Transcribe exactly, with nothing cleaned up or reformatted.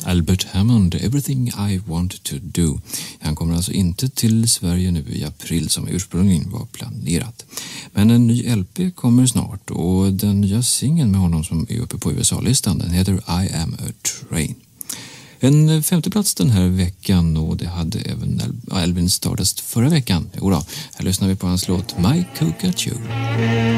Albert Hammond, Everything I Want to Do. Han kommer alltså inte till Sverige nu i april som ursprungligen var planerat. Men en ny L P kommer snart och den nya singeln med honom som är uppe på U S A-listan, den heter I Am a Train. En femte plats den här veckan, och det hade även Elvin Stardust förra veckan. Jo då, här lyssnar vi på hans låt My Coca-Cola.